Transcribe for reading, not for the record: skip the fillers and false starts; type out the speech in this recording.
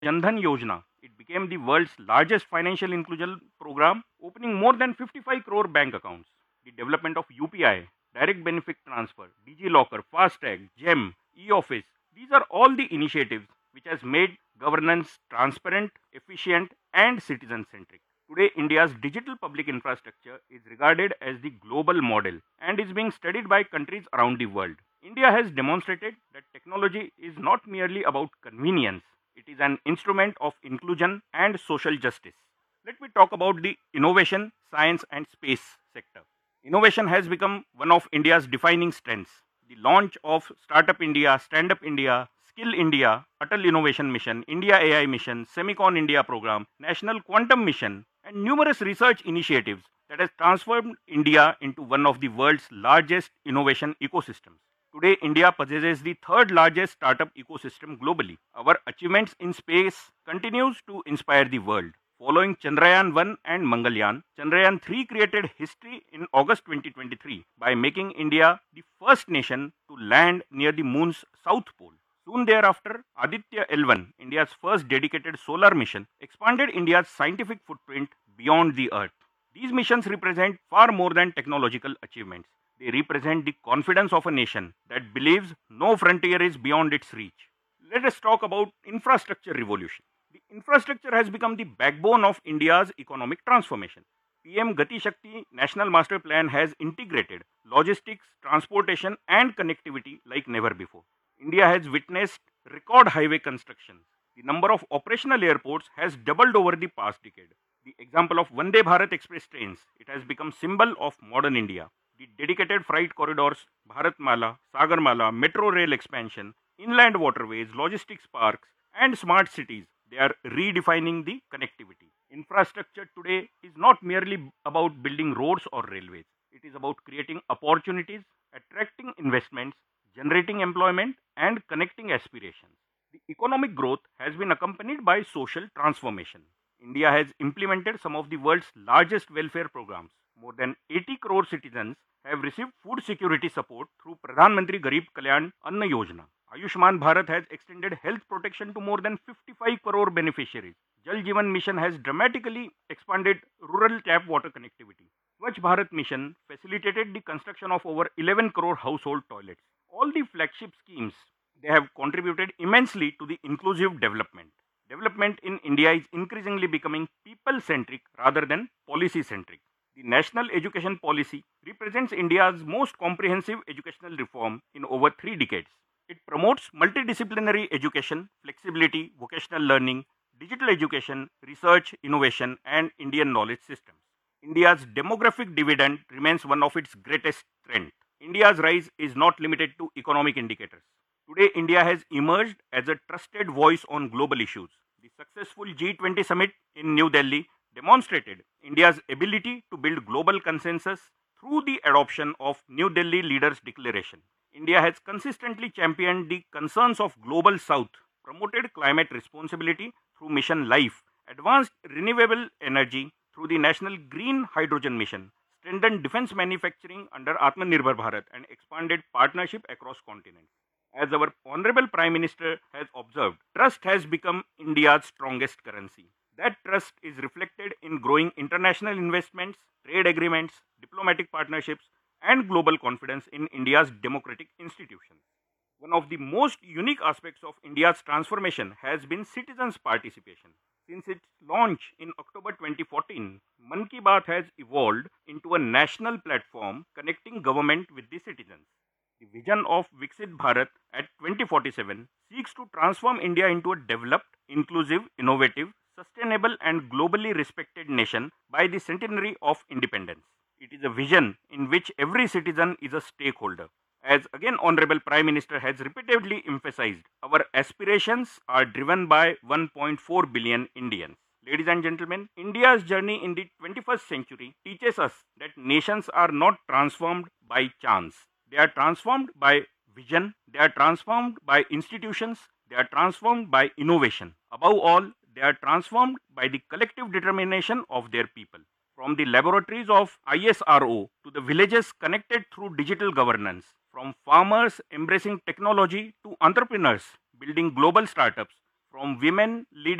Jan Dhan Yojana. It became the world's largest financial inclusion program, opening more than 55 crore bank accounts. The development of UPI, direct benefit transfer, DigiLocker, FASTag, GEM, e-office, these are all the initiatives which has made governance transparent, efficient and citizen-centric. Today, India's digital public infrastructure is regarded as the global model and is being studied by countries around the world. India has demonstrated that technology is not merely about convenience, it is an instrument of inclusion and social justice. Let me talk about the innovation, science, and space sector. Innovation has become one of India's defining strengths. The launch of Startup India, Stand Up India, Skill India, Atal Innovation Mission, India AI Mission, Semicon India program, National Quantum Mission, and numerous research initiatives that has transformed India into one of the world's largest innovation ecosystems. Today, India possesses the third largest startup ecosystem globally. Our achievements in space continues to inspire the world. Following Chandrayaan 1 and Mangalyaan, Chandrayaan 3 created history in August 2023 by making India the first nation to land near the moon's south pole. Soon thereafter, Aditya L1, India's first dedicated solar mission, expanded India's scientific footprint beyond the Earth. These missions represent far more than technological achievements. They represent the confidence of a nation that believes no frontier is beyond its reach. Let us talk about infrastructure revolution. The infrastructure has become the backbone of India's economic transformation. PM Gati Shakti National Master Plan has integrated logistics, transportation, and connectivity like never before. India has witnessed record highway construction. The number of operational airports has doubled over the past decade. The example of Vande Bharat Express trains, it has become symbol of modern India. The dedicated freight corridors, Bharatmala, Sagarmala, metro rail expansion, inland waterways, logistics parks, and smart cities, they are redefining the connectivity. Infrastructure today is not merely about building roads or railways. It is about creating opportunities, attracting investments, generating employment, and connecting aspirations. The economic growth has been accompanied by social transformation. India has implemented some of the world's largest welfare programs. More than 80 crore citizens have received food security support through Pradhan Mantri Garib Kalyan Anna Yojana. Ayushman Bharat has extended health protection to more than 55 crore beneficiaries. Jal Jeevan Mission has dramatically expanded rural tap water connectivity. Swachh Bharat Mission facilitated the construction of over 11 crore household toilets. All the flagship schemes, they have contributed immensely to the inclusive development. Development in India is increasingly becoming people centric rather than policy centric. The National Education Policy represents India's most comprehensive educational reform in over 3 decades. It promotes multidisciplinary education, flexibility, vocational learning, digital education, research, innovation, and Indian knowledge systems. India's demographic dividend remains one of its greatest strengths. India's rise is not limited to economic indicators. Today, India has emerged as a trusted voice on global issues. The successful G20 summit in New Delhi demonstrated India's ability to build global consensus through the adoption of New Delhi Leaders Declaration. India has consistently championed the concerns of Global South, promoted climate responsibility through Mission Life, advanced renewable energy through the National Green Hydrogen Mission, strengthened defense manufacturing under Atmanirbhar Bharat, and expanded partnership across continents. As our Honorable Prime Minister has observed, trust has become India's strongest currency. That trust is reflected in growing international investments, trade agreements, diplomatic partnerships, and global confidence in India's democratic institutions. One of the most unique aspects of India's transformation has been citizens' participation. Since its launch in October 2014, Mann Ki Baat has evolved into a national platform connecting government with the citizens. The vision of Viksit Bharat at 2047 seeks to transform India into a developed, inclusive, innovative, sustainable, and globally respected nation by the centenary of independence. It is a vision in which every citizen is a stakeholder. As again Honorable Prime Minister has repeatedly emphasized, our aspirations are driven by 1.4 billion Indians. Ladies and gentlemen, India's journey in the 21st century teaches us that nations are not transformed by chance. They are transformed by vision, they are transformed by institutions, they are transformed by innovation. Above all, they are transformed by the collective determination of their people. From the laboratories of ISRO to the villages connected through digital governance, from farmers embracing technology to entrepreneurs building global startups, from women leading